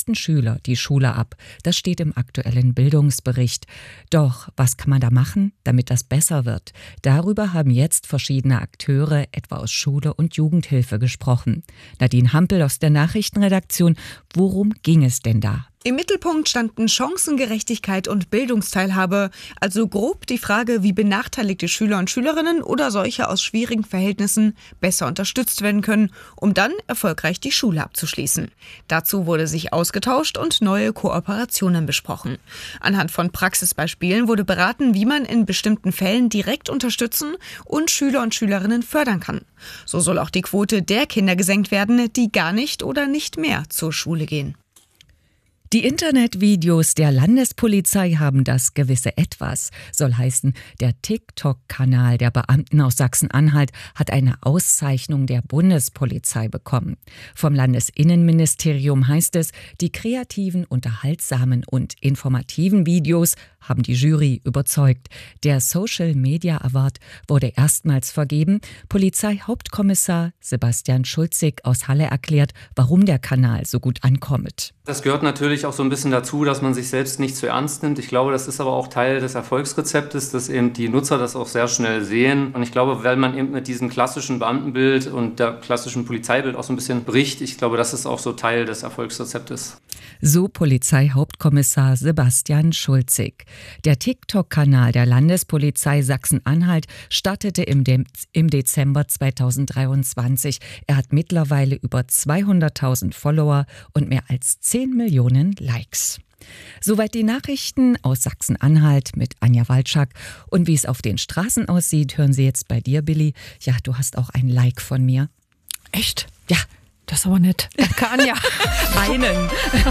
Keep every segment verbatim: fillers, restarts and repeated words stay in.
meisten Schüler die Schule ab. Das steht im aktuellen Bildungsbericht. Doch was kann man da machen, damit das besser wird? Darüber haben jetzt verschiedene Akteure, etwa aus Schule und Jugendhilfe, gesprochen. Nadine Hampel aus der Nachrichtenredaktion. Worum ging es denn da? Im Mittelpunkt standen Chancengerechtigkeit und Bildungsteilhabe, also grob die Frage, wie benachteiligte Schüler und Schülerinnen oder solche aus schwierigen Verhältnissen besser unterstützt werden können, um dann erfolgreich die Schule abzuschließen. Dazu wurde sich ausgetauscht und neue Kooperationen besprochen. Anhand von Praxisbeispielen wurde beraten, wie man in bestimmten Fällen direkt unterstützen und Schüler und Schülerinnen fördern kann. So soll auch die Quote der Kinder gesenkt werden, die gar nicht oder nicht mehr zur Schule gehen. Die Internetvideos der Landespolizei haben das gewisse Etwas. Soll heißen, der TikTok-Kanal der Beamten aus Sachsen-Anhalt hat eine Auszeichnung der Bundespolizei bekommen. Vom Landesinnenministerium heißt es, die kreativen, unterhaltsamen und informativen Videos haben die Jury überzeugt. Der Social Media Award wurde erstmals vergeben. Polizeihauptkommissar Sebastian Schulzig aus Halle erklärt, warum der Kanal so gut ankommt. Das gehört natürlich auch so ein bisschen dazu, dass man sich selbst nicht zu ernst nimmt. Ich glaube, das ist aber auch Teil des Erfolgsrezeptes, dass eben die Nutzer das auch sehr schnell sehen. Und ich glaube, weil man eben mit diesem klassischen Beamtenbild und der klassischen Polizeibild auch so ein bisschen bricht, ich glaube, das ist auch so Teil des Erfolgsrezeptes. So Polizeihauptkommissar Sebastian Schulzig. Der TikTok-Kanal der Landespolizei Sachsen-Anhalt startete im, De- im Dezember zweitausenddreiundzwanzig. Er hat mittlerweile über zweihunderttausend Follower und mehr als zehn Millionen Likes. Soweit die Nachrichten aus Sachsen-Anhalt mit Anja Walczak. Und wie es auf den Straßen aussieht, hören Sie jetzt bei dir, Billy. Ja, du hast auch ein Like von mir. Echt? Ja. Das ist aber nett. Danke, Anja. Einen.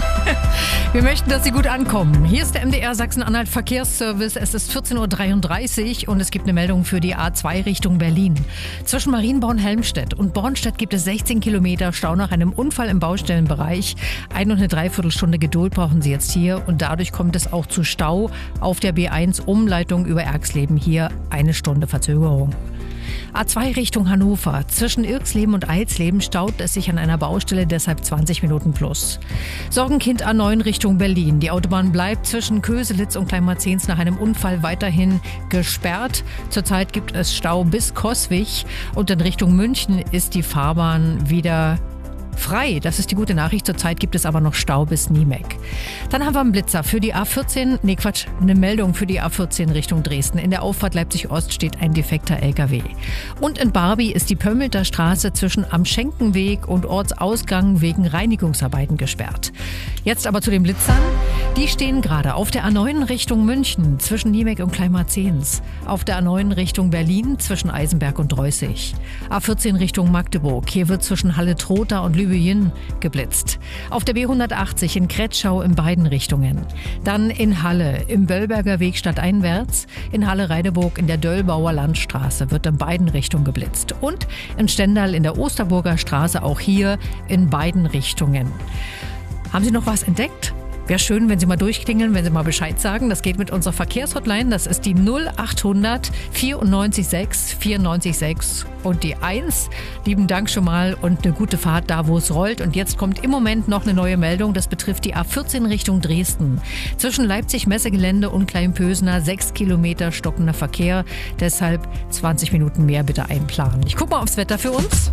Wir möchten, dass Sie gut ankommen. Hier ist der M D R Sachsen-Anhalt Verkehrsservice. Es ist vierzehn Uhr dreiunddreißig und es gibt eine Meldung für die A zwei Richtung Berlin. Zwischen Marienborn-Helmstedt und Bornstedt gibt es sechzehn Kilometer Stau nach einem Unfall im Baustellenbereich. Ein und eine Dreiviertelstunde Geduld brauchen Sie jetzt hier und dadurch kommt es auch zu Stau auf der B eins Umleitung über Erxleben. Hier eine Stunde Verzögerung. A zwei Richtung Hannover. Zwischen Irxleben und Eilsleben staut es sich an einer Baustelle, deshalb zwanzig Minuten plus. Sorgenkind A neun Richtung Berlin. Die Autobahn bleibt zwischen Köselitz und Kleinmarzens nach einem Unfall weiterhin gesperrt. Zurzeit gibt es Stau bis Coswig und in Richtung München ist die Fahrbahn wieder frei. Das ist die gute Nachricht. Zurzeit gibt es aber noch Stau bis Niemek. Dann haben wir einen Blitzer für die A vierzehn. Nee, Quatsch, eine Meldung für die A vierzehn Richtung Dresden. In der Auffahrt Leipzig-Ost steht ein defekter L K W. Und in Barbie ist die Pömmelter Straße zwischen Am Schenkenweg und Ortsausgang wegen Reinigungsarbeiten gesperrt. Jetzt aber zu den Blitzern. Die stehen gerade auf der A neun Richtung München zwischen Niemek und Kleinmarzens. Auf der A neun Richtung Berlin zwischen Eisenberg und Dreußig. A vierzehn Richtung Magdeburg. Hier wird zwischen Halle-Trotha und Lübben geblitzt. Auf der B hundertachtzig in Kretschau in beiden Richtungen. Dann in Halle im Böllberger Weg stadteinwärts. In Halle-Reideburg in der Döllbauer Landstraße wird in beiden Richtungen geblitzt. Und in Stendal in der Osterburger Straße auch hier in beiden Richtungen. Haben Sie noch was entdeckt? Wäre schön, wenn Sie mal durchklingeln, wenn Sie mal Bescheid sagen. Das geht mit unserer Verkehrshotline. Das ist die null achthundert vierundneunzig sechs vierundneunzig sechs und die eins. Lieben Dank schon mal und eine gute Fahrt da, wo es rollt. Und jetzt kommt im Moment noch eine neue Meldung. Das betrifft die A vierzehn Richtung Dresden. Zwischen Leipzig-Messegelände und Kleinpösner sechs Kilometer stockender Verkehr. Deshalb zwanzig Minuten mehr bitte einplanen. Ich gucke mal aufs Wetter für uns.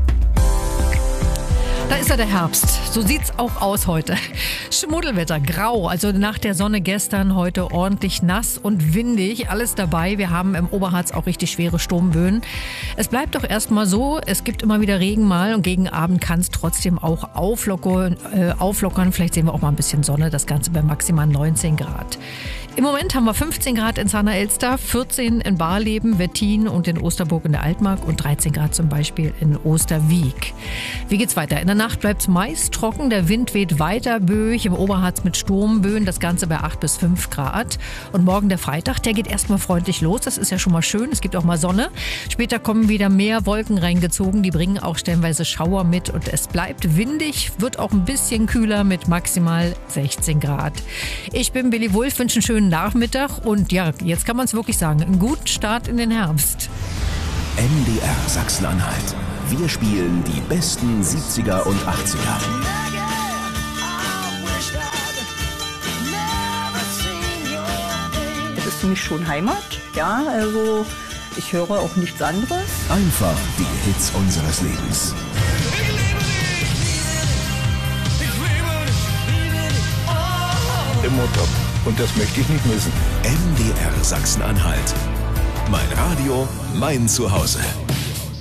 Da ist ja der Herbst. So sieht's auch aus heute. Schmuddelwetter, grau, also nach der Sonne gestern, heute ordentlich nass und windig. Alles dabei. Wir haben im Oberharz auch richtig schwere Sturmböen. Es bleibt doch erstmal so. Es gibt immer wieder Regen mal und gegen Abend kann es trotzdem auch auflockern, äh, auflockern. Vielleicht sehen wir auch mal ein bisschen Sonne. Das Ganze bei maximal neunzehn Grad. Im Moment haben wir fünfzehn Grad in Zahner-Elster, vierzehn in Barleben, Wettin und in Osterburg in der Altmark und dreizehn Grad zum Beispiel in Osterwiek. Wie geht's weiter? In der Nacht bleibt es meist trocken, der Wind weht weiter böig, im Oberharz mit Sturmböen, das Ganze bei acht bis fünf Grad. Und morgen der Freitag, der geht erstmal freundlich los, das ist ja schon mal schön, es gibt auch mal Sonne. Später kommen wieder mehr Wolken reingezogen, die bringen auch stellenweise Schauer mit und es bleibt windig, wird auch ein bisschen kühler mit maximal sechzehn Grad. Ich bin Billy Wulff, wünsche einen schönen Nachmittag und ja, jetzt kann man es wirklich sagen, einen guten Start in den Herbst. M D R Sachsen-Anhalt. Wir spielen die besten siebziger und achtziger. für mich schon Heimat. Ja, also ich höre auch nichts anderes. Einfach die Hits unseres Lebens. Immer top. Und das möchte ich nicht missen. M D R Sachsen-Anhalt. Mein Radio, mein Zuhause.